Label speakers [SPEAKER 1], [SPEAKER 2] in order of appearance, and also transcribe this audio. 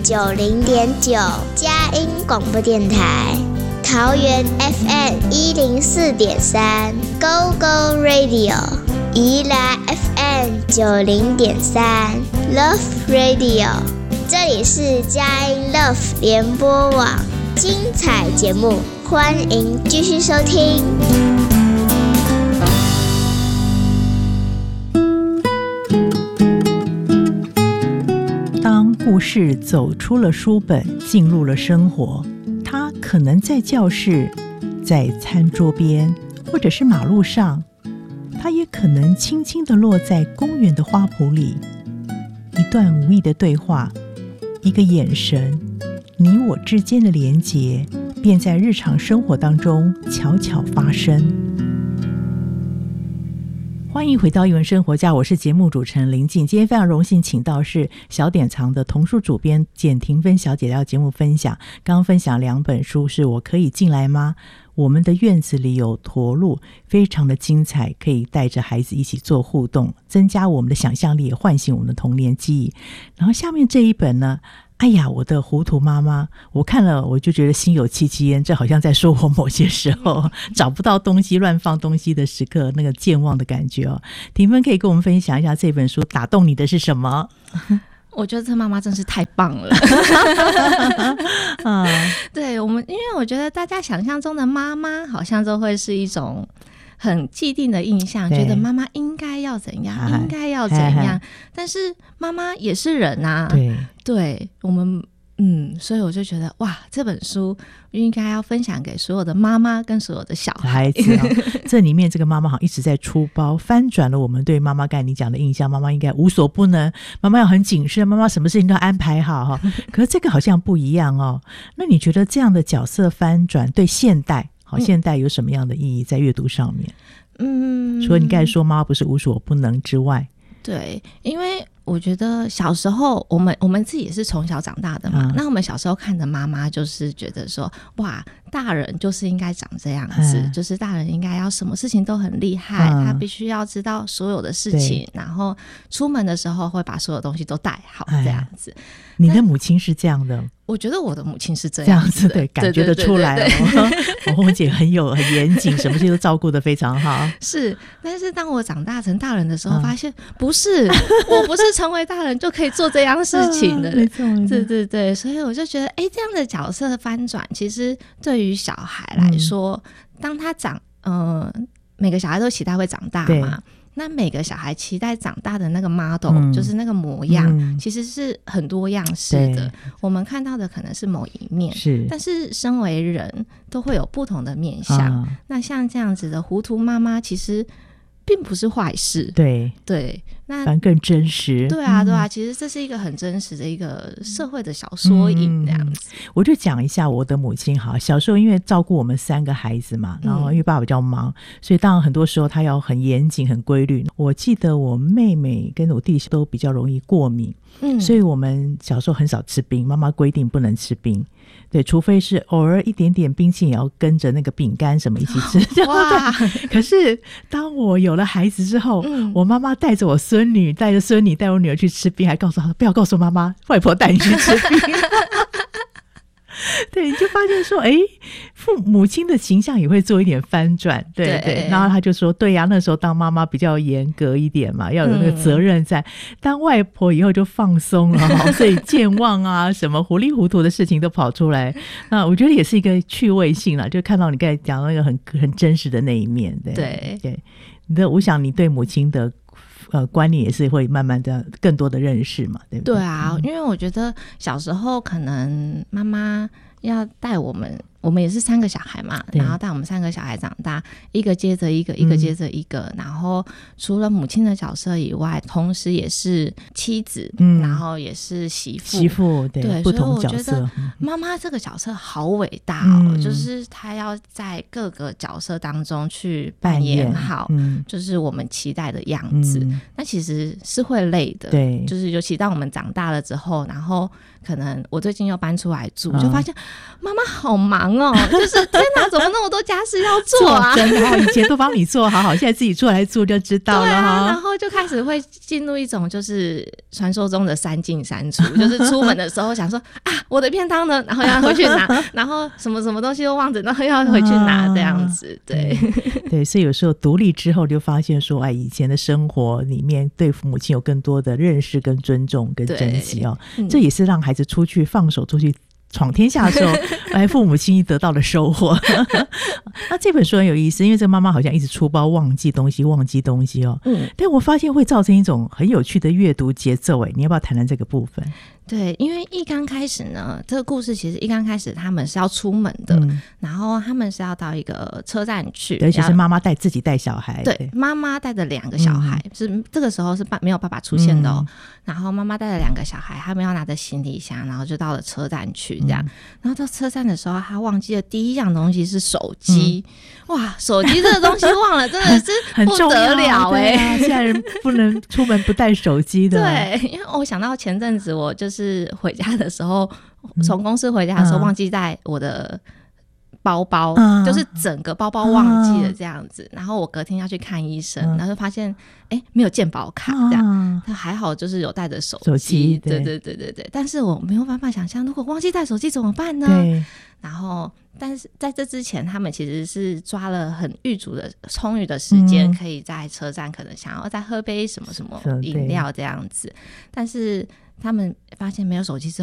[SPEAKER 1] 90.9佳音广播电台，桃园 FM 104.3 Go Go Radio， 宜兰 FM 90.3 Love Radio， 这里是佳音 Love 联播网，精彩节目欢迎继续收听。
[SPEAKER 2] 当故事走出了书本，进入了生活，它可能在教室，在餐桌边，或者是马路上，它也可能轻轻地落在公园的花圃里。一段无意的对话，一个眼神，你我之间的连结，便在日常生活当中悄悄发生。欢迎回到艺文生活家，我是节目主持人林静。今天非常荣幸请到是小典藏的童书主编简婷芬小姐来到节目分享。刚刚分享2本书，是我可以进来吗？我们的院子里有驼鹿，非常的精彩，可以带着孩子一起做互动，增加我们的想象力，也唤醒我们的童年记忆。然后下面这一本呢，哎呀，我的糊涂妈妈，我看了我就觉得心有戚戚焉，这好像在说我某些时候找不到东西乱放东西的时刻，那个健忘的感觉哦。婷芬可以跟我们分享一下这本书打动你的是什么？
[SPEAKER 3] 我觉得这妈妈真是太棒了对，因为我觉得大家想象中的妈妈好像都会是一种很既定的印象，觉得妈妈应该要怎样，应该要怎样，但是妈妈也是人啊，对，我们所以我就觉得哇，这本书应该要分享给所有的妈妈跟所有的小孩子
[SPEAKER 2] 这里面这个妈妈好像一直在出包，翻转了我们对妈妈刚才你讲的印象，妈妈应该无所不能，妈妈要很谨慎，妈妈什么事情都安排好可是这个好像不一样哦。那你觉得这样的角色翻转对现代有什么样的意义在阅读上面？除了你刚才说妈妈不是无所不能之外，
[SPEAKER 3] 对，因为我觉得小时候我们自己也是从小长大的嘛，那我们小时候看的妈妈就是觉得说哇，大人就是应该长这样子，就是大人应该要什么事情都很厉害，他必须要知道所有的事情，然后出门的时候会把所有东西都带好这样子。
[SPEAKER 2] 你的母亲是这样的？
[SPEAKER 3] 我觉得我的母亲是这样子的，
[SPEAKER 2] 对，感觉得出来我红姐很严谨，什么事都照顾得非常好
[SPEAKER 3] 是，但是当我长大成大人的时候发现不是我不是成为大人就可以做这样事情的对，所以我就觉得这样的角色翻转其实对于小孩来说，当他每个小孩都期待会长大嘛，那每个小孩期待长大的那个 model，就是那个模样，其实是很多样式的。我们看到的可能是某一面，但是身为人都会有不同的面向。那像这样子的糊涂妈妈，其实并不是坏事。对，那
[SPEAKER 2] 反正更真实。
[SPEAKER 3] 对啊，其实这是一个很真实的一个社会的小缩影这样子。
[SPEAKER 2] 我就讲一下我的母亲好，小时候因为照顾我们3个孩子嘛，然后因为爸爸比较忙，所以当然很多时候他要很严谨很规律。我记得我妹妹跟我弟弟都比较容易过敏，所以我们小时候很少吃冰，妈妈规定不能吃冰，对，除非是偶尔一点点冰淇淋也要跟着那个饼干什么一起吃哇！可是当我有了孩子之后，我妈妈带着我孙女带我女儿去吃冰，还告诉她不要告诉妈妈，外婆带你去吃冰对，你就发现说母亲的形象也会做一点翻转，对，然后他就说对呀，那时候当妈妈比较严格一点嘛，要有那个责任在，当外婆以后就放松了所以健忘啊什么糊里糊涂的事情都跑出来，那我觉得也是一个趣味性啦，就看到你刚才讲那个很真实的那一面。对，我想你对母亲的观念也是会慢慢的更多的认识嘛，对不对？
[SPEAKER 3] 对啊，因为我觉得小时候可能妈妈要带我们也是3个小孩嘛，然后带我们3个小孩长大，一个接着一个，一个接着一个，然后除了母亲的角色以外，同时也是妻子，然后也是媳妇，对，不同角色。所以我觉得妈妈这个角色好伟大就是她要在各个角色当中去扮演好，就是我们期待的样子。那其实是会累的，对，就是尤其当我们长大了之后，然后可能我最近又搬出来住，就发现妈妈好忙忙哦，就是天哪，怎么那么多家事要做啊？
[SPEAKER 2] 真的，以前都帮你做好，现在自己做来做就知道了
[SPEAKER 3] 对
[SPEAKER 2] 哈。
[SPEAKER 3] 然后就开始会进入一种就是传说中的三进三出，就是出门的时候想说啊，我的便当呢，然后要回去拿，然后什么什么东西都忘着，然后要回去拿这样子，对
[SPEAKER 2] 对，所以有时候独立之后就发现说，哎，以前的生活里面对父母亲有更多的认识、跟尊重、跟珍惜哦，这也是让孩子出去放手出去闯天下的时候，哎，父母亲得到的收获。那这本书很有意思，因为这个妈妈好像一直出包忘记东西哦。但我发现会造成一种很有趣的阅读节奏。哎，你要不要谈谈这个部分？
[SPEAKER 3] 对，因为一刚开始呢，这个故事其实一刚开始他们是要出门的，然后他们是要到一个车站去，
[SPEAKER 2] 而且是妈妈自己带小孩，
[SPEAKER 3] 对，妈妈带着2个小孩，是这个时候是没有爸爸出现的哦。然后妈妈带着2个小孩，他们要拿着行李箱，然后就到了车站去这样。然后到车站的时候，他忘记了第一样东西是手机。哇，手机这个东西忘了，真的是不得了哎！
[SPEAKER 2] 现在人不能出门不带手机的。
[SPEAKER 3] 对，因为我想到前阵子我就是回家的时候，从公司回家的时候忘记带我的包包，就是整个包包忘记了这样子，然后我隔天要去看医生，然后就发现没有健保卡这样，但还好就是有带着手机，对，但是我没有办法想象如果忘记带手机怎么办呢？
[SPEAKER 2] 对，
[SPEAKER 3] 然后但是在这之前他们其实是抓了很预足的充裕的时间，可以在车站可能想要再喝杯什么什么饮料这样子，但是他们发现没有手机之后